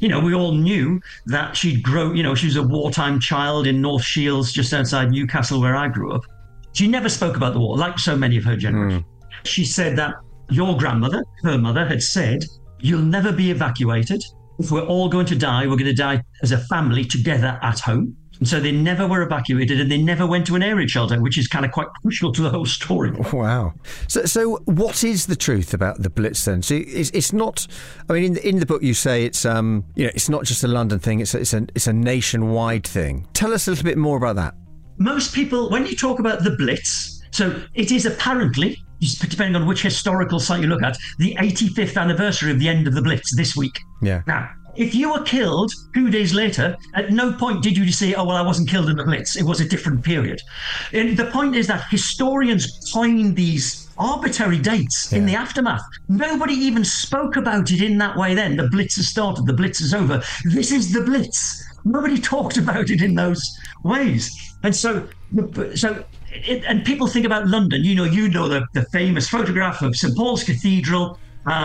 we all knew that she'd grown, she was a wartime child in North Shields, just outside Newcastle, where I grew up. She never spoke about the war, like so many of her generation. She said that your grandmother, her mother, had said, you'll never be evacuated. If we're all going to die, we're going to die as a family together at home. And so they never were evacuated, and they never went to an air raid shelter, which is kind of quite crucial to the whole story. Wow. So what is the truth about the Blitz then? So it's not, I mean, in the book you say it's, it's not just a London thing, it's a nationwide thing. Tell us a little bit more about that. Most people, when you talk about the Blitz, so it is apparently, depending on which historical site you look at, the 85th anniversary of the end of the Blitz this week. Yeah. Now, if you were killed 2 days later, at no point did you say, oh, well, I wasn't killed in the Blitz. It was a different period. And the point is that historians coined these arbitrary dates in the aftermath. Nobody even spoke about it in that way then. The Blitz has started. The Blitz is over. This is the Blitz. Nobody talked about it in those ways. And and people think about London. You know the famous photograph of St. Paul's Cathedral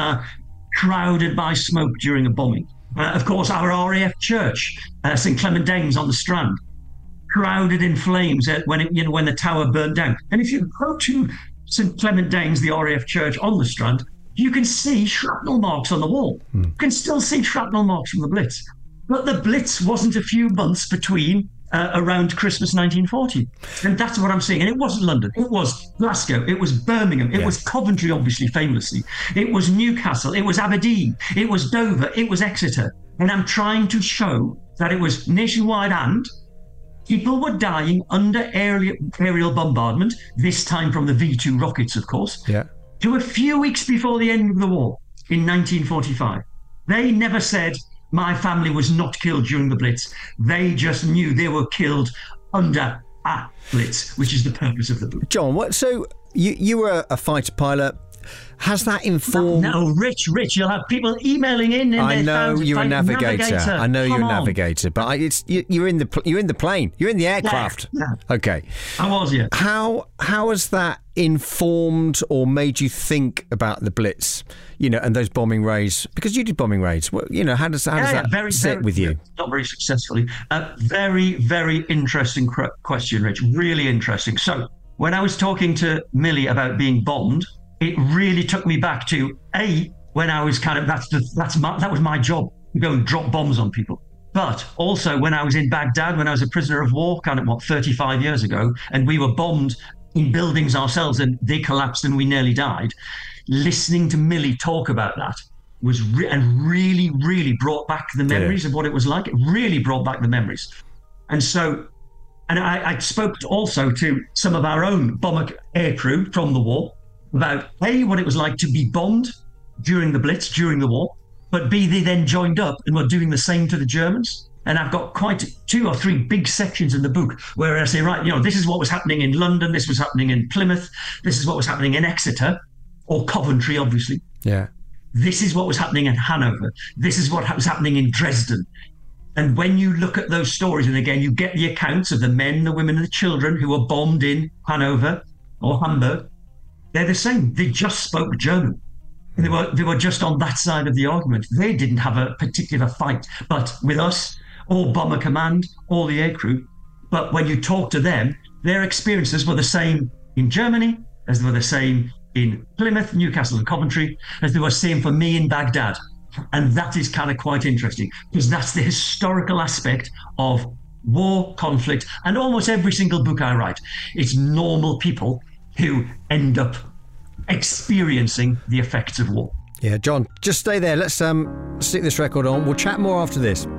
shrouded by smoke during a bombing. Of course, our RAF church, St. Clement Danes on the Strand, shrouded in flames when the tower burned down. And if you go to St. Clement Danes, the RAF church on the Strand, you can see shrapnel marks on the wall. You can still see shrapnel marks from the Blitz. But the Blitz wasn't a few months between around Christmas 1940. And that's what I'm saying. And it wasn't London. It was Glasgow. It was Birmingham. It was Coventry, obviously, famously. It was Newcastle. It was Aberdeen. It was Dover. It was Exeter. And I'm trying to show that it was nationwide, and people were dying under aerial bombardment, this time from the V2 rockets, of course, to a few weeks before the end of the war in 1945. They never said, my family was not killed during the Blitz. They just knew they were killed under a Blitz, which is the purpose of the book. John, so you were a fighter pilot. Has that informed... No, Rich, you'll have people emailing in. I know you're a navigator. I know you're a navigator, but you're in the plane. You're in the aircraft. Yeah. Okay. I was, yeah. How has that informed or made you think about the Blitz, and those bombing raids? Because you did bombing raids. How does that sit with you? Not very successfully. Very, very interesting question, Rich. Really interesting. So when I was talking to Millie about being bombed, it really took me back to when I was that was my job, to go and drop bombs on people. But also when I was in Baghdad, when I was a prisoner of war, 35 years ago, and we were bombed in buildings ourselves and they collapsed and we nearly died. Listening to Millie talk about that was really, really brought back the memories of what it was like. It really brought back the memories. And so, and I spoke also to some of our own bomber aircrew from the war about what it was like to be bombed during the Blitz, during the war, but B, they then joined up and were doing the same to the Germans. And I've got quite 2 or 3 big sections in the book where I say, right, this is what was happening in London, this was happening in Plymouth, this is what was happening in Exeter, or Coventry, obviously. Yeah. This is what was happening in Hanover. This is what was happening in Dresden. And when you look at those stories, and again, you get the accounts of the men, the women, and the children who were bombed in Hanover or Hamburg, they're the same. They just spoke German. They were just on that side of the argument. They didn't have a particular fight. But with us, or Bomber Command, or the aircrew, but when you talk to them, their experiences were the same in Germany as they were the same in Plymouth, Newcastle, and Coventry, as they were same for me in Baghdad. And that is kind of quite interesting, because that's the historical aspect of war, conflict, and almost every single book I write. It's normal people who end up experiencing the effects of war. Yeah, John, just stay there. Let's stick this record on. We'll chat more after this.